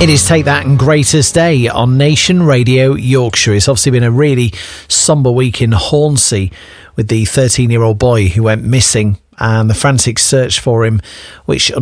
It is Take That and Greatest Day on Nation Radio Yorkshire. It's obviously been a really sombre week in Hornsey with the 13-year-old boy who went missing and the frantic search for him, which